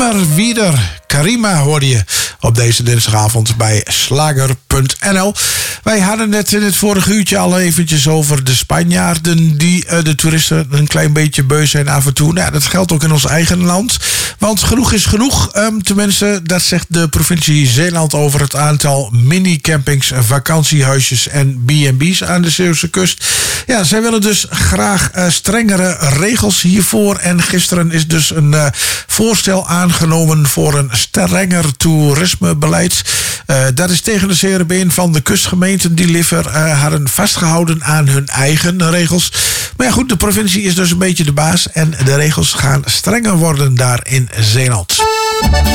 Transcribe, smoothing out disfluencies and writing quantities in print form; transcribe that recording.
Immer wieder. Karima hoorde je op deze dinsdagavond bij Slager.nl. Wij hadden net in het vorige uurtje al eventjes over de Spanjaarden die de toeristen een klein beetje beu zijn af en toe. Nou, dat geldt ook in ons eigen land. Want genoeg is genoeg. Tenminste, dat zegt de provincie Zeeland over het aantal mini-campings, vakantiehuisjes en B&B's aan de Zeeuwse kust. Ja, zij willen dus graag strengere regels hiervoor. En gisteren is dus een voorstel aangenomen voor een strenger toerismebeleid. Dat is tegen de zere been van de kustgemeenten die liever hadden vastgehouden aan hun eigen regels. Maar ja, goed, de provincie is dus een beetje de baas en de regels gaan strenger worden daar in Zeeland.